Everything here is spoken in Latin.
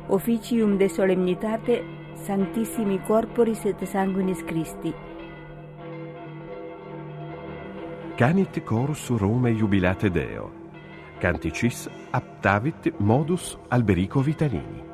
officium de solemnitate Sanctissimi Corporis et Sanguinis Christi. Canit chorus Romae jubilate Deo. Canticis aptavit modus Alberico Vitanini.